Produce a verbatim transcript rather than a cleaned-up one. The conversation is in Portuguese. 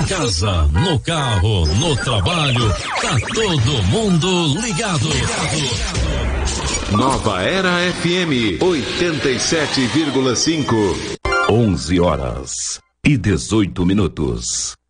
Em casa, no carro, no trabalho, tá todo mundo ligado. Nova Era F M oitenta e sete vírgula cinco. onze horas e dezoito minutos.